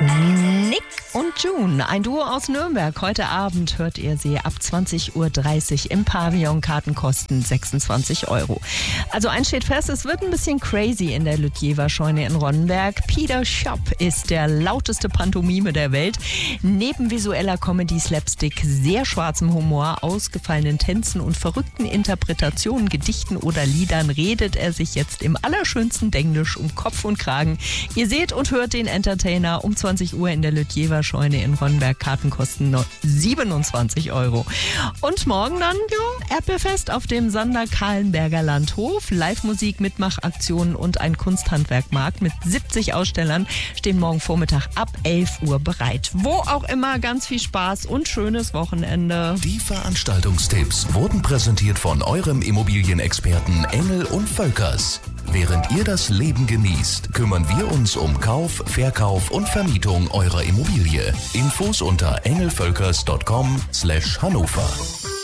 Nick und June, ein Duo aus Nürnberg. Heute Abend hört ihr sie ab 20.30 Uhr im Pavillon. Karten kosten 26 €. Also eins steht fest, es wird ein bisschen crazy in der Lütjewa-Scheune in Ronnenberg. Peter Schopp ist der lauteste Pantomime der Welt. Neben visueller Comedy, Slapstick, sehr schwarzem Humor, ausgefallenen Tänzen und verrückten Interpretationen, Gedichten oder Liedern redet er sich jetzt im allerschönsten Denglisch um Kopf und Kragen. Ihr seht und hört den Entertainer um 20 Uhr in der Lütjewa-Scheune in Ronnenberg. Karten kosten nur 27 €. Und morgen dann, Erdbeerfest auf dem Sander-Kahlenberger Landhof. Live-Musik, Mitmachaktionen und ein Kunsthandwerkmarkt mit 70 Ausstellern stehen morgen Vormittag ab 11 Uhr bereit. Wo auch immer, ganz viel Spaß und schönes Wochenende. Die Veranstaltungstipps wurden präsentiert von eurem Immobilienexperten Engel und Völkers. Während ihr das Leben genießt, kümmern wir uns um Kauf, Verkauf und Vermietung eurer Immobilie. Infos unter engelvölkers.com/Hannover.